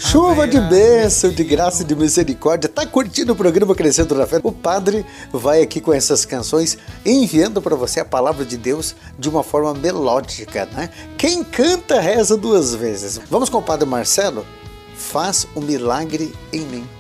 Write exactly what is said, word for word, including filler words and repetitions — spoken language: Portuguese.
Chuva de bênção, de graça e de misericórdia. Tá curtindo o programa Crescendo na Fé? O padre vai aqui com essas canções enviando para você a palavra de Deus de uma forma melódica, né? Quem canta reza duas vezes. Vamos com o padre Marcelo? Faz um milagre em mim.